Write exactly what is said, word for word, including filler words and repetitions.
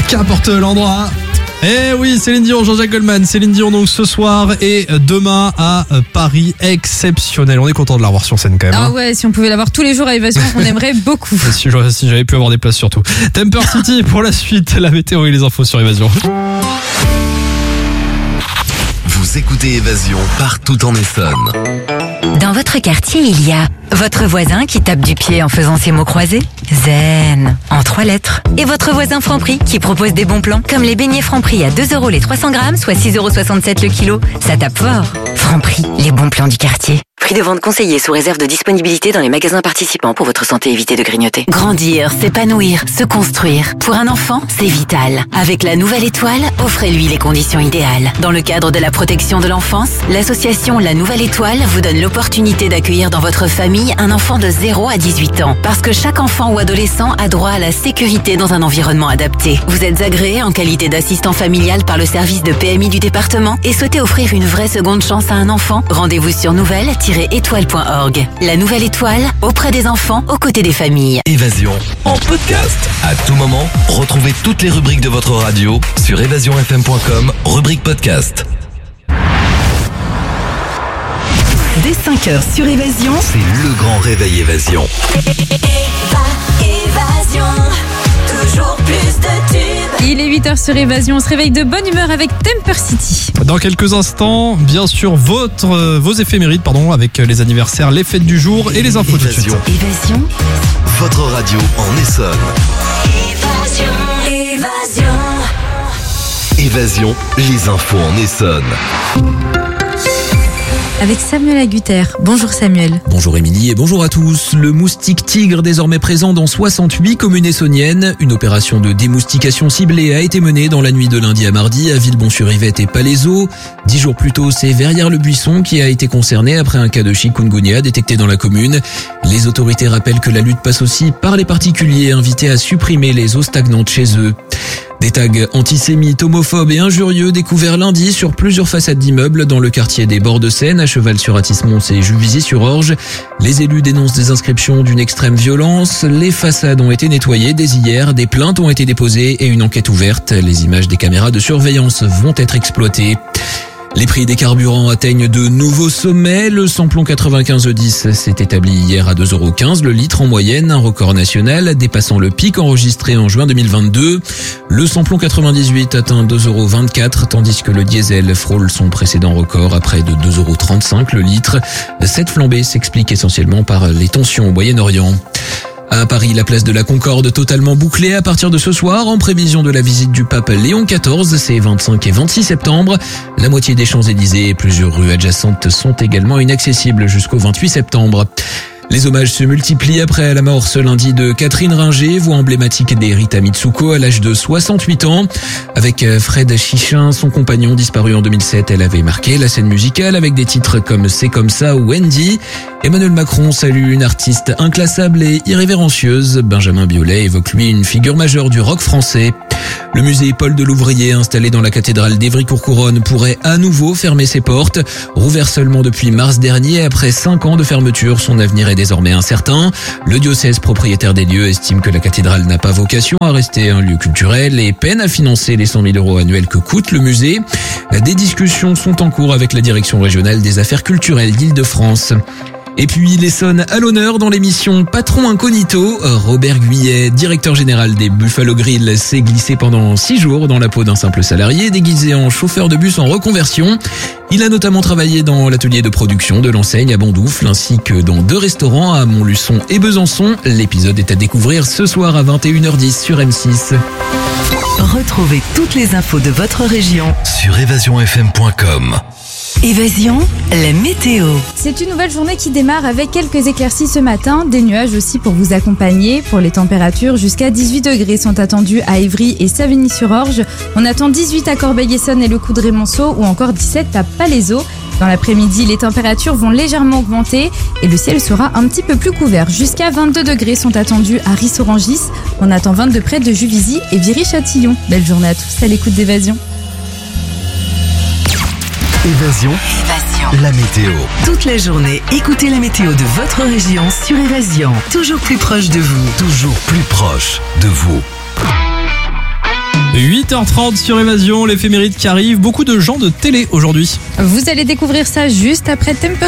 Qu'importe l'endroit. Eh oui, Céline Dion, Jean-Jacques Goldman, Céline Dion donc ce soir et demain à Paris, exceptionnel. On est content de la revoir sur scène quand même. Ah hein. ouais, si on pouvait l'avoir tous les jours à Évasion, on aimerait beaucoup. Si, si j'avais pu avoir des places surtout. Temper City pour la suite, la météo et les infos sur Évasion. Vous écoutez Évasion partout en Essonne. Dans votre quartier, il y a votre voisin qui tape du pied en faisant ses mots croisés. Zen, en trois lettres. Et votre voisin Franprix qui propose des bons plans, comme les beignets Franprix à deux euros les trois cents grammes, soit six euros soixante-sept le kilo. Ça tape fort. Franprix, les bons plans du quartier. Prix de vente conseillé sous réserve de disponibilité dans les magasins participants. Pour votre santé, évitez de grignoter. Grandir, s'épanouir, se construire. Pour un enfant, c'est vital. Avec la nouvelle étoile, offrez-lui les conditions idéales. Dans le cadre de la protection de l'enfance, l'association La Nouvelle Étoile vous donne l'opportunité d'accueillir dans votre famille un enfant de zéro à dix-huit ans. Parce que chaque enfant ou adolescent a droit à la sécurité dans un environnement adapté. Vous êtes agréé en qualité d'assistant familial par le service de P M I du département et souhaitez offrir une vraie seconde chance à un enfant? Rendez-vous sur nouvelle tiret étoile point org. La Nouvelle Étoile, auprès des enfants, aux côtés des familles. Évasion en podcast. À tout moment, retrouvez toutes les rubriques de votre radio sur évasion f m point com, rubrique podcast. Dès cinq heures sur Évasion, c'est le grand réveil Évasion. Évasion, toujours plus de tubes. Il est huit heures sur Évasion, on se réveille de bonne humeur avec Temper City. Dans quelques instants, bien sûr, votre, euh, vos éphémérides, pardon, avec les anniversaires, les fêtes du jour et les infos tout de suite. Évasion, votre radio en Essonne. Évasion, Évasion. Évasion, les infos en Essonne. Avec Samuel Agutter. Bonjour Samuel. Bonjour Émilie et bonjour à tous. Le moustique tigre désormais présent dans soixante-huit communes essonniennes. Une opération de démoustication ciblée a été menée dans la nuit de lundi à mardi à Villebon-sur-Yvette et Palaiseau. Dix jours plus tôt, c'est Verrières-le-Buisson qui a été concerné après un cas de chikungunya détecté dans la commune. Les autorités rappellent que la lutte passe aussi par les particuliers invités à supprimer les eaux stagnantes chez eux. Des tags antisémites, homophobes et injurieux découverts lundi sur plusieurs façades d'immeubles dans le quartier des Bords de Seine, à Cheval-sur-Athis-Mons et Juvisy-sur-Orge. Les élus dénoncent des inscriptions d'une extrême violence. Les façades ont été nettoyées dès hier, des plaintes ont été déposées et une enquête ouverte. Les images des caméras de surveillance vont être exploitées. Les prix des carburants atteignent de nouveaux sommets. Le samplon quatre-vingt-quinze dix s'est établi hier à deux euros quinze le litre en moyenne, un record national dépassant le pic enregistré en juin deux mille vingt-deux. Le samplon quatre-vingt-dix-huit atteint deux euros vingt-quatre tandis que le diesel frôle son précédent record à près de deux euros trente-cinq le litre. Cette flambée s'explique essentiellement par les tensions au Moyen-Orient. À Paris, la place de la Concorde totalement bouclée à partir de ce soir en prévision de la visite du pape Léon quatorze, c'est vingt-cinq et vingt-six septembre. La moitié des Champs-Élysées et plusieurs rues adjacentes sont également inaccessibles jusqu'au vingt-huit septembre. Les hommages se multiplient après la mort ce lundi de Catherine Ringer, voix emblématique des Rita Mitsuko à l'âge de soixante-huit ans. Avec Fred Chichin, son compagnon disparu en deux mille sept, elle avait marqué la scène musicale avec des titres comme C'est comme ça ou Wendy. Emmanuel Macron salue une artiste inclassable et irrévérencieuse. Benjamin Biolay évoque lui une figure majeure du rock français. Le musée Paul de Louvrier, installé dans la cathédrale d'Évry-Courcouronnes, pourrait à nouveau fermer ses portes. Rouvert seulement depuis mars dernier, après cinq ans de fermeture, son avenir est désormais incertain. Le diocèse propriétaire des lieux estime que la cathédrale n'a pas vocation à rester un lieu culturel et peine à financer les cent mille euros annuels que coûte le musée. Des discussions sont en cours avec la direction régionale des affaires culturelles d'Île-de-France. Et puis l'Essonne à l'honneur dans l'émission Patron Incognito. Robert Guyet, directeur général des Buffalo Grill, s'est glissé pendant six jours dans la peau d'un simple salarié déguisé en chauffeur de bus en reconversion. Il a notamment travaillé dans l'atelier de production de l'enseigne à Bondoufle ainsi que dans deux restaurants à Montluçon et Besançon. L'épisode est à découvrir ce soir à vingt et une heures dix sur M six. Retrouvez toutes les infos de votre région sur évasion f m point com. Évasion, la météo. C'est une nouvelle journée qui démarre avec quelques éclaircies ce matin, des nuages aussi pour vous accompagner. Pour les températures, jusqu'à dix-huit degrés sont attendus à Évry et Savigny-sur-Orge. On attend dix-huit à Corbeil-Essonnes et le Coudray-Monceau ou encore dix-sept à Palaiseau. Dans l'après-midi, les températures vont légèrement augmenter et le ciel sera un petit peu plus couvert. Jusqu'à vingt-deux degrés sont attendus à Ris-Orangis. On attend vingt-deux près de Juvisy et Viry-Châtillon. Belle journée à tous à l'écoute d'Évasion. Évasion, Évasion, la météo. Toute la journée, écoutez la météo de votre région sur Évasion. Toujours plus proche de vous. Toujours plus proche de vous. huit heures trente sur Évasion, l'éphéméride qui arrive. Beaucoup de gens de télé aujourd'hui. Vous allez découvrir ça juste après Temper